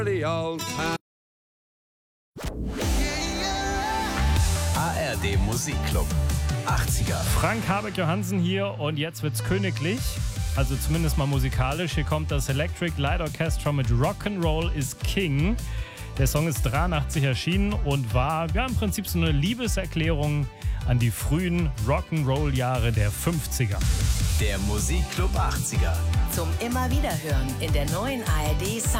ARD Musikclub 80er. Frank Habeck Johansen hier und jetzt wird's königlich. Also zumindest mal musikalisch. Hier kommt das Electric Light Orchestra mit Rock'n'Roll is King. Der Song ist 83 erschienen und war im Prinzip so eine Liebeserklärung an die frühen Rock'n'Roll-Jahre der 50er. Der Musikclub 80er. Zum immer wieder hören in der neuen ARD Sound